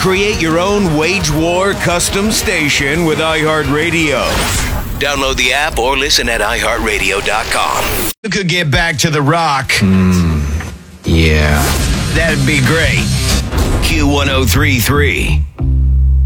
Create your own Wage War custom station with iHeartRadio. Download the app or listen at iHeartRadio.com. You could get back to the rock. Yeah. That'd be great. Q1033.